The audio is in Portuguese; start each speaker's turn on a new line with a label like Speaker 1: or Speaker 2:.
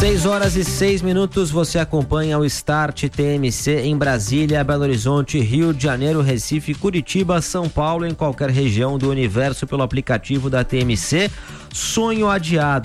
Speaker 1: 6h06, você acompanha o Start TMC em Brasília, Belo Horizonte, Rio de Janeiro, Recife, Curitiba, São Paulo, em qualquer região do universo pelo aplicativo da TMC. Sonho adiado.